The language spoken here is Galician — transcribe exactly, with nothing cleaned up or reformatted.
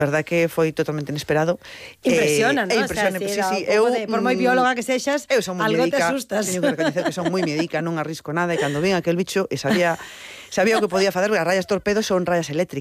verdad que foi totalmente inesperado. Impresiona, eh, non? Impresiona, O sea, sí, sí, sí. eu, Eu, de, por moi bióloga que sexas, eu son moi algo médica, te asustas. teño que recoñecer que son moi médica, non arrisco nada, e cando vin aquel bicho, e sabía, sabía o que podía facer, as rayas torpedo son rayas eléctricas.